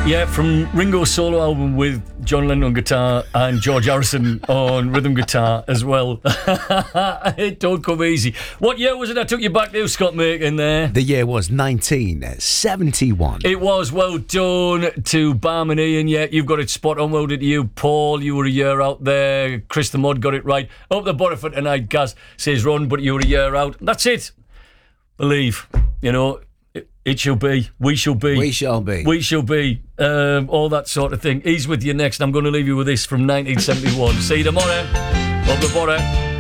Yeah, from Ringo's solo album with John Lennon on guitar and George Harrison on rhythm guitar as well. It don't come easy. What year was it I took you back to, Scott Makin there? The year was 1971. It was. Well done to Barm and Ian. Yeah, you've got it spot on. Well done to you, Paul. You were a year out there. Chris the Mod got it right. Up the bottom for tonight, Gaz, says Ron, but you were a year out. That's it. Believe, you know, it shall be. We shall be. We shall be. We shall be. All that sort of thing. He's with you next. I'm going to leave you with this from 1971. See you tomorrow. Up the bottom.